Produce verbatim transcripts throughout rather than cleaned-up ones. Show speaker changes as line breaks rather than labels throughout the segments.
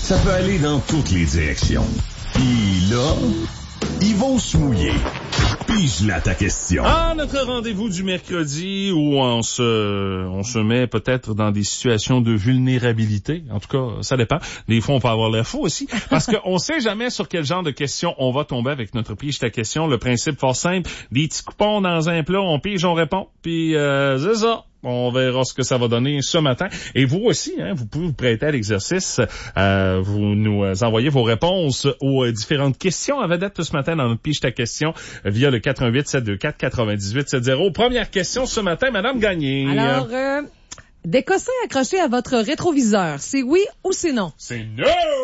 Ça peut aller dans toutes les directions. Puis là, ils vont se mouiller. Pige là ta question.
Ah, notre rendez-vous du mercredi où on se, on se met peut-être dans des situations de vulnérabilité. En tout cas, ça dépend. Des fois, on peut avoir l'air fou aussi. Parce qu'on sait jamais sur quel genre de questions on va tomber avec notre pige ta question. Le principe fort simple. Des petits coupons dans un plat, on pige, on répond. Puis, euh, c'est ça. On verra ce que ça va donner ce matin. Et vous aussi, hein, vous pouvez vous prêter à l'exercice. Euh, vous nous envoyez vos réponses aux différentes questions à vedette ce matin dans notre pige ta question via le quatre un huit sept deux quatre quatre-vingt-dix-huit soixante. Première question ce matin, Madame Gagné.
Alors, euh, des cossins accrochés à votre rétroviseur, c'est oui ou c'est non?
C'est non!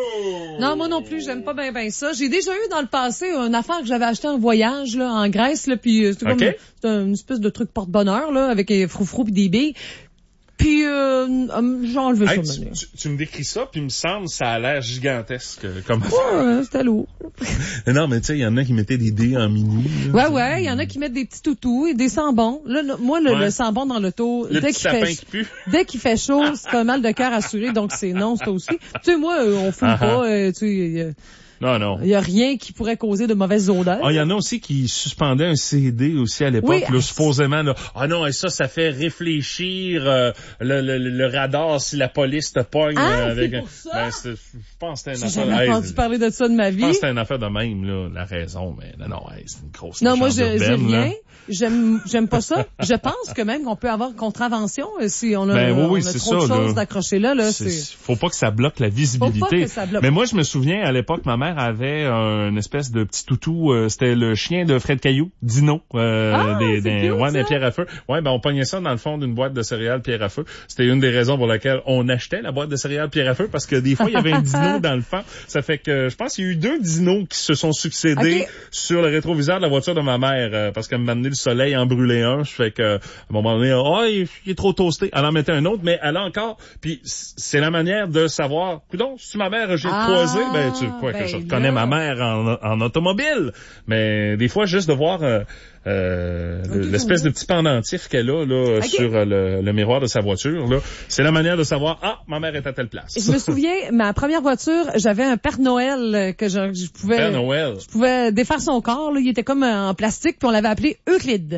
Non, moi non plus, j'aime pas bien ben ça. J'ai déjà eu dans le passé une affaire que j'avais acheté en voyage là, en Grèce, là, puis c'était comme
okay.
c'était une espèce de truc porte-bonheur là, avec des froufrous pis des billes. Puis, euh, j'ai enlevé
hey,
ça.
Tu, tu, tu me décris ça, puis il me semble ça a l'air gigantesque comme
ouais, c'était lourd.
Non, mais tu sais, il y en a qui mettaient des dés en mini.
Là, ouais, ouais, il y en a qui mettent des petits toutous et des sambons. Là, le, moi, le,
ouais.
le sambon dans l'auto,
le
dès
petit
qu'il fait,
qui pue.
dès qu'il fait chaud, c'est un mal de cœur assuré, donc c'est non, c'est aussi. Tu sais, moi, on fume uh-huh. pas, euh, tu sais. Euh,
Non, non.
Il y a rien qui pourrait causer de mauvaises odeurs.
Ah, il y en a aussi qui suspendaient un C D aussi à l'époque,
oui,
là, supposément, là. Ah non, et ça, ça fait réfléchir euh, le, le, le radar si la police te pogne.
Ah,
euh, avec
c'est pour ça?
Ben, c'est, je pense que c'était une
J'ai
affaire...
jamais
hey,
entendu parler de ça de ma vie.
Je pense que c'était une affaire de même, là, la raison, mais non, non, hey, c'est une grosse
Non, moi, je,
urbaine,
j'ai rien.
Là.
J'aime, j'aime pas ça. Je pense que même qu'on peut avoir contravention si on a,
ben, oui,
on
oui,
a
c'est
trop
ça,
de choses
là.
d'accrocher là, là.
C'est,
c'est...
Faut pas que ça bloque la visibilité.
Faut pas que ça bloque.
Mais moi, je me souviens, à l'époque, ma mère avait une espèce de petit toutou, euh, c'était le chien de Fred Caillou, Dino, euh,
ah,
des, des,
cute,
ouais, des
ça.
pierres à feu. Ouais, ben, on pognait ça dans le fond d'une boîte de céréales pierre à feu. C'était une des raisons pour laquelle on achetait la boîte de céréales pierre à feu, parce que des fois, il y avait un dino dans le fond. Ça fait que, je pense qu'il y a eu deux dinos qui se sont succédés
okay.
sur le rétroviseur de la voiture de ma mère, euh, parce qu'elle m'a amené le soleil en brûlé un. Je fais que, à un moment donné, oh, il, il est trop toasté. Elle en mettait un autre, mais elle a encore. Puis c'est la manière de savoir. Coudonc, si ma mère j'ai
ah,
croisé, ben tu quoi
ben
que je
là.
connais ma mère en, en automobile. Mais des fois, juste de voir euh, euh, okay, l'espèce oui. de petit pendentif qu'elle a là okay. sur euh, le, le miroir de sa voiture, là, c'est la manière de savoir ah ma mère est à telle place.
Je me souviens, ma première voiture, j'avais un Père Noël que je, je pouvais.
Père Noël.
Je pouvais défaire son corps. Là, il était comme en plastique, puis on l'avait appelé Euclide.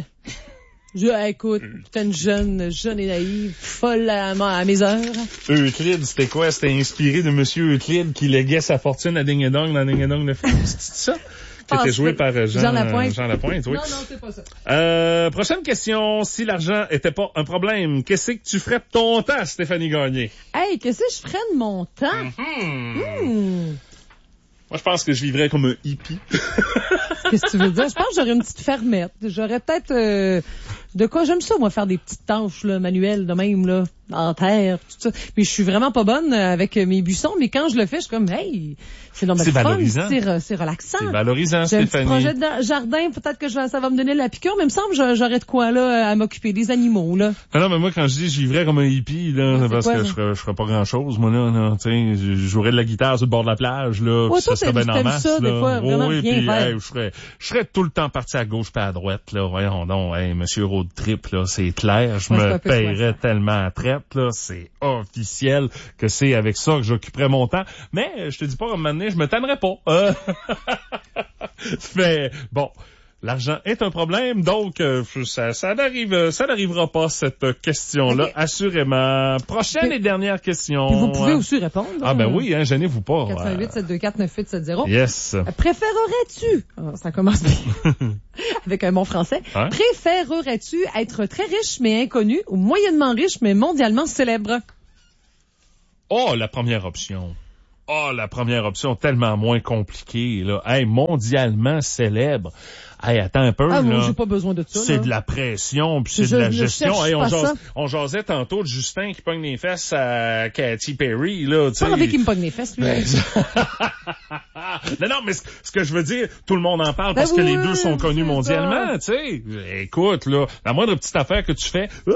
Je, écoute, j'étais une jeune, jeune et naïve, folle à, à mes heures.
Euclide, c'était quoi? C'était inspiré de Monsieur Euclide qui léguait sa fortune à Ding et Dong dans Ding et Dong le film. C'est ça? Qui était joué par Jean,
Jean Lapointe.
Jean Lapointe, oui.
Non, non, c'est pas ça.
Euh, prochaine question. Si l'argent était pas un problème, qu'est-ce que tu ferais de ton temps, Stéphanie Gagné?
Hey, qu'est-ce que je ferais de mon temps?
Mm-hmm.
Hmm.
Moi, je pense que je vivrais comme un hippie.
Qu'est-ce que tu veux dire? Je pense que j'aurais une petite fermette. J'aurais peut-être... Euh, de quoi? J'aime ça, moi, faire des petites tâches là, manuelles de même, là, en terre, tout ça. Puis je suis vraiment pas bonne avec mes buissons, mais quand je le fais, je suis comme, hey, c'est dans
c'est valorisant.
C'est, c'est relaxant.
C'est valorisant,
J'ai
Stéphanie.
un petit projet de jardin, peut-être que je vais, ça va me donner la piqûre, mais il me semble que j'aurais de quoi, là, à m'occuper des animaux, là.
Ah non, mais moi, quand je dis, je vivrais comme un hippie, là,
ouais,
parce
quoi,
que je ferais, je ferais pas grand-chose, moi, là, là, tu sais, je jouerais de la guitare sur le bord de la plage, là,
ouais,
pis ça serait bien en masse,
ça,
là.
Des fois, vraiment
oui,
rien
puis,
faire.
hey, je serais, je serais tout le temps parti à gauche pas à droite, là, voyons donc, hey, monsieur road trip, là, c'est clair, je
ouais,
me paierais tellement à traite, là, c'est officiel que c'est avec ça que j'occuperais mon temps, mais je te dis pas, à un moment donné, je me tannerais pas. Euh... mais bon, l'argent est un problème, donc euh, ça, ça n'arrive, ça n'arrivera pas cette question-là, okay. Assurément. Prochaine et dernière question.
Puis vous pouvez aussi répondre.
Ah ben oui, hein, gênez-vous pas.
quatre un huit sept deux quatre neuf huit sept zéro.
Yes.
Préférerais-tu, oh, ça commence bien, avec un bon français,
hein?
Préférerais-tu être très riche mais inconnu ou moyennement riche mais mondialement célèbre?
Oh, la première option. Oh, la première option, tellement moins compliquée, là. Hey, mondialement célèbre. Hey, attends un peu,
ah,
là.
moi, j'ai pas besoin de ça,
c'est
là.
de la pression, puis c'est
je,
de la
je
gestion. Hey, on, jase,
ça.
on jasait tantôt de Justin qui pogne les fesses à Katy Perry, là, tu sais.
Pas envie qu'il me pogne les fesses, lui.
Ben, non, non, mais ce que je veux dire, tout le monde en parle
ben
parce
oui,
que les deux sont connus mondialement,
ça.
tu sais. Écoute, là, la moindre petite affaire que tu fais, ah,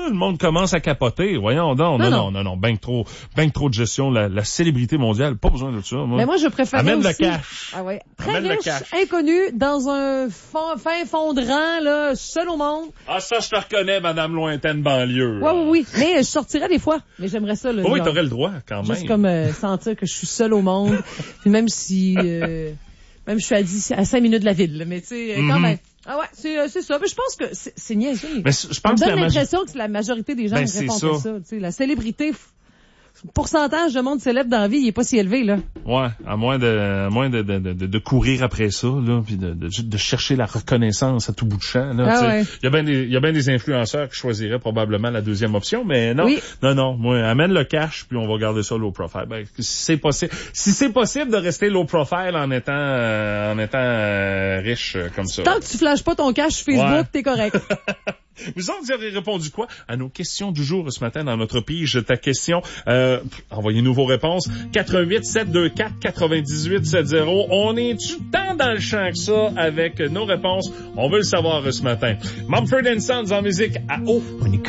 le monde commence à capoter. Voyons donc. Non, non, non, non, non. Ben trop, ben trop de gestion. La, la célébrité mondiale, pas besoin de ça. Moi.
Mais moi, je préfère
Amène
aussi...
le cash.
Ah ouais. Très
Amène
riche, inconnu, dans un fond, fin fond de rang, là, seul au monde.
Ah, ça, je te reconnais, madame lointaine banlieue.
Oui, oui, oui. Mais je sortirais des fois. Mais j'aimerais ça, là.
Oh, oui,
genre,
t'aurais le droit, quand même.
juste comme euh, sentir que je suis seul au monde. Puis même si... Euh, même je suis à, dix, à cinq minutes de la ville, là, mais tu sais, mm-hmm. quand même. Ah ouais, c'est, c'est ça. Mais je pense que c'est, c'est niaiseux.
Mais je pense
ça me
que
donne
la
l'impression que la majorité des gens
ben,
répondent à ça. Tu sais, la célébrité, le pourcentage de monde célèbre dans la vie, il est pas si élevé, là.
Ouais, à moins de, à moins de, de, de, de courir après ça, là, puis de, de, de chercher la reconnaissance à tout bout de champ, là.
Ah ouais.
Il y a bien des, il y a bien des influenceurs qui choisiraient probablement la deuxième option, mais non.
Oui.
Non, non. Moi, amène le cash, puis on va garder ça low profile. Ben, si c'est possible, si c'est possible de rester low profile en étant, euh, en étant, euh, riche, euh, comme ça.
Tant que tu flashes pas ton cash sur Facebook,
ouais.
T'es correct.
Vous autres, vous avez répondu quoi à nos questions du jour ce matin dans notre pige? Ta question, euh, envoyez-nous vos réponses. quatre un huit sept deux quatre quatre-vingt-dix-huit soixante. On est-tu tant dans le champ que ça avec nos réponses? On veut le savoir ce matin. Mumford and Sons en musique à eau.